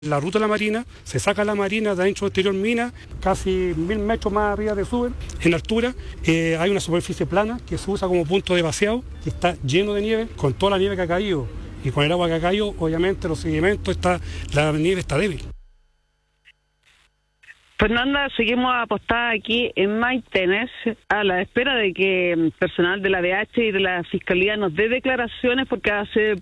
La ruta de la marina, se saca la marina de adentro del exterior mina, casi 1000 metros más arriba de Suben, en altura. Hay una superficie plana que se usa como punto de vaciado, que está lleno de nieve, con toda la nieve que ha caído y con el agua que ha caído, obviamente los sedimentos, la nieve está débil. Fernanda, seguimos apostadas aquí en Maitenes a la espera de que personal de la DH y de la Fiscalía nos dé declaraciones, porque hace